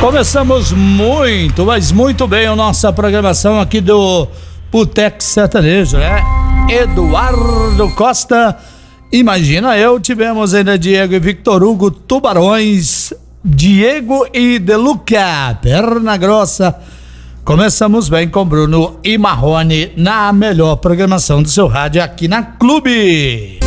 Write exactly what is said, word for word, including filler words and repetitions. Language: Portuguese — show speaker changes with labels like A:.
A: Começamos muito, mas muito bem a nossa programação aqui do Boteco Sertanejo, né? Eduardo Costa, Imagina Eu, tivemos ainda Diego e Victor Hugo, Tubarões, Diego e Deluca, Perna Grossa. Começamos bem com Bruno e Marrone na melhor programação do seu rádio aqui na Clube.